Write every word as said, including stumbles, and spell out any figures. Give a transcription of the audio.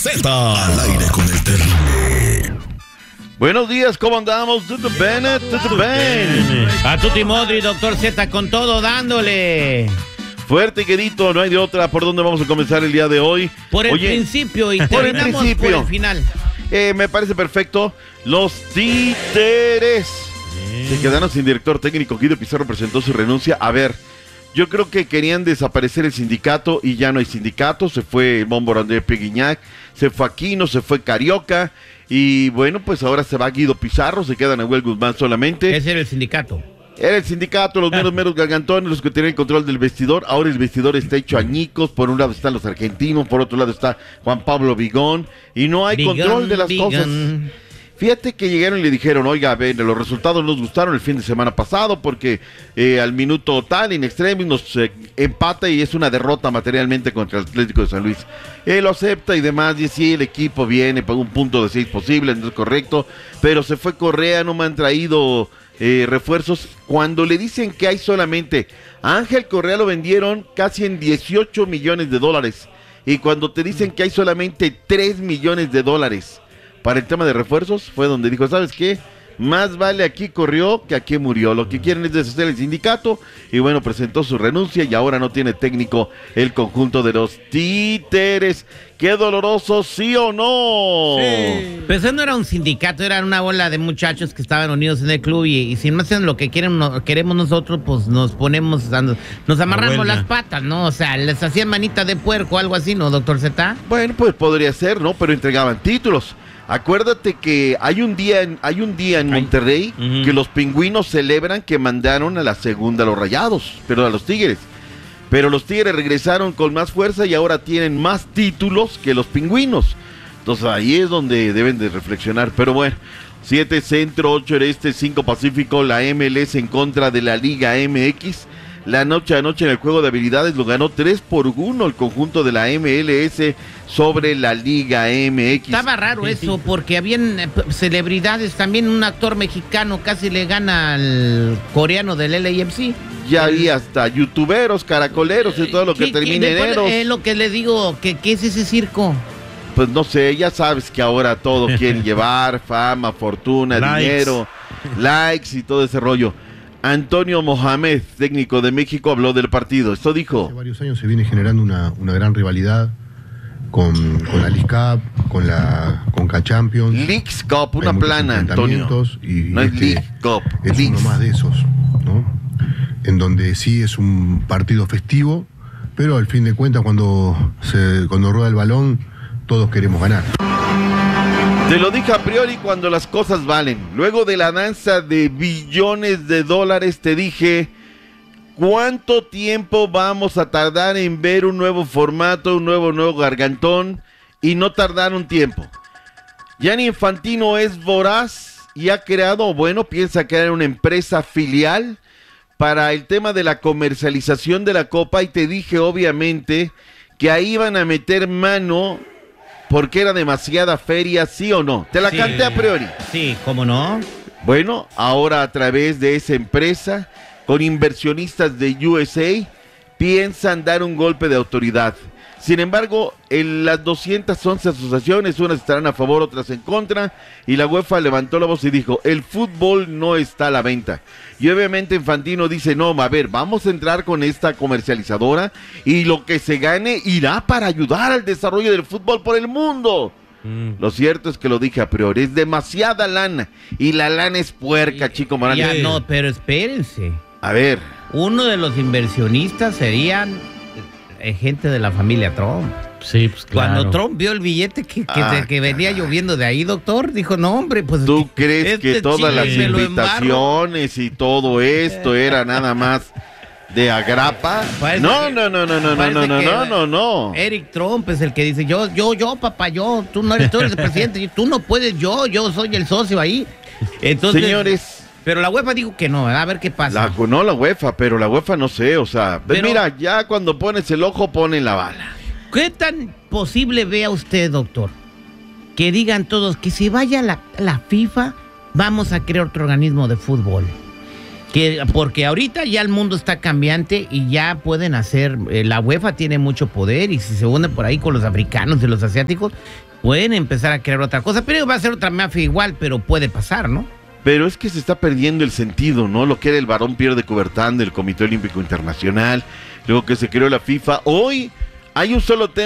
Z al aire con el terrible. Buenos días, ¿cómo andamos? ¿Todo bien? ¿Todo bien? A tutti modri, doctor Z, con todo dándole. Fuerte y querido, no hay de otra. ¿Por dónde vamos a comenzar el día de hoy? Por el Oye, principio y por el terminamos principio. por el final. Eh, me parece perfecto. Los títeres se quedaron sin director técnico. Guido Pizarro presentó su renuncia. A ver, yo creo que querían desaparecer el sindicato y ya no hay sindicato. Se fue Mombo André Peguiñac, se fue Aquino, se fue Carioca. Y bueno, pues ahora se va Guido Pizarro, se queda Nahuel Guzmán solamente. Ese era el sindicato. Era el sindicato, los meros meros gargantones, los que tenían el control del vestidor. Ahora el vestidor está hecho añicos. Por un lado están los argentinos, por otro lado está Juan Pablo Vigón. Y no hay Vigón, control de las Vigón. cosas. Fíjate que llegaron y le dijeron, oiga, ven, los resultados nos gustaron el fin de semana pasado porque eh, al minuto tal, in extremis, nos eh, empata y es una derrota materialmente contra el Atlético de San Luis. Él lo acepta y demás, y sí, el equipo viene para un punto de seis posible, no es correcto, pero se fue Correa, no me han traído eh, refuerzos. Cuando le dicen que hay solamente, a Ángel Correa lo vendieron casi en dieciocho millones de dólares, y cuando te dicen que hay solamente tres millones de dólares para el tema de refuerzos, fue donde dijo, ¿sabes qué? Más vale aquí corrió que aquí murió. Lo que quieren es deshacer el sindicato. Y bueno, presentó su renuncia y ahora no tiene técnico el conjunto de los títeres. ¡Qué doloroso, sí o no! Sí. Pero eso no era un sindicato, era una bola de muchachos que estaban unidos en el club y, y si no hacen lo que quieren, no, queremos nosotros, pues nos ponemos, nos amarramos las patas, ¿no? O sea, les hacían manita de puerco o algo así, ¿no, doctor Z? Bueno, pues podría ser, ¿no? Pero entregaban títulos. Acuérdate que hay un día en, hay un día en Monterrey uh-huh. que los pingüinos celebran que mandaron a la segunda a los Rayados, pero a los Tigres. Pero los Tigres regresaron con más fuerza y ahora tienen más títulos que los pingüinos. Entonces ahí es donde deben de reflexionar. Pero bueno, siete Centro, ocho Este, cinco Pacífico, la M L S en contra de la Liga M X. La noche a noche en el juego de habilidades lo ganó tres por uno el conjunto de la M L S sobre la Liga M X. Estaba raro eso porque habían eh, celebridades, también un actor mexicano casi le gana al coreano del L A F C. Ya había hasta youtuberos, caracoleros y todo lo que termine en eros. Es lo que le digo, que ¿qué es ese circo? Pues no sé, ya sabes que ahora todo quieren llevar, fama, fortuna, likes. dinero, likes y todo ese rollo. Antonio Mohamed, técnico de México, habló del partido. Esto dijo. Hace varios años se viene generando una, una gran rivalidad con, con la League Cup, con la Conca Champions. League Cup, una plana, Antonio. Y no este es League Cup. Es Leagues. uno más de esos, ¿no? En donde sí es un partido festivo, pero al fin de cuentas cuando, se, cuando rueda el balón, todos queremos ganar. Te lo dije a priori cuando las cosas valen. Luego de la danza de billones de dólares te dije, ¿cuánto tiempo vamos a tardar en ver un nuevo formato, un nuevo nuevo gargantón? Y no tardar un tiempo. Gianni Infantino es voraz y ha creado, bueno, piensa crear una empresa filial para el tema de la comercialización de la Copa y te dije obviamente que ahí iban a meter mano porque era demasiada feria, ¿sí o no? Te la sí, canté a priori. Sí, ¿cómo no? Bueno, ahora a través de esa empresa, con inversionistas de U S A, piensan dar un golpe de autoridad. Sin embargo, en las doscientas once asociaciones, unas estarán a favor, otras en contra, y la UEFA levantó la voz y dijo, el fútbol no está a la venta. Y obviamente Infantino dice, no, a ver, vamos a entrar con esta comercializadora, y lo que se gane irá para ayudar al desarrollo del fútbol por el mundo. Mm. Lo cierto es que lo dije a priori, es demasiada lana, y la lana es puerca, y, chico Morán. Ya no, pero espérense. A ver. Uno de los inversionistas serían gente de la familia Trump. Sí, pues claro. Cuando Trump vio el billete que, que, ah, que venía lloviendo de ahí, doctor, dijo, no, hombre, pues... ¿Tú crees este que todas las invitaciones y todo esto era nada más de agrapa? Parece no, que, no, no, no, no, no, no, no, no, no, no. Eric Trump es el que dice, yo, yo, yo, papá, yo, tú no eres, tú eres el presidente, tú no puedes, yo, yo soy el socio ahí. Entonces, señores... Pero la UEFA dijo que no, a ver qué pasa. La, no la UEFA, pero la UEFA no sé, o sea, pero, mira, ya cuando pones el ojo, ponen la bala. ¿Qué tan posible vea usted, doctor, que digan todos que si vaya la, la FIFA, vamos a crear otro organismo de fútbol? Que, porque ahorita ya el mundo está cambiante y ya pueden hacer, eh, la UEFA tiene mucho poder y si se une por ahí con los africanos y los asiáticos, pueden empezar a crear otra cosa, pero va a ser otra mafia igual, pero puede pasar, ¿no? Pero es que se está perdiendo el sentido, ¿no? Lo que era el varón Pierre de Coubertin del Comité Olímpico Internacional, luego que se creó la FIFA. Hoy hay un solo tema.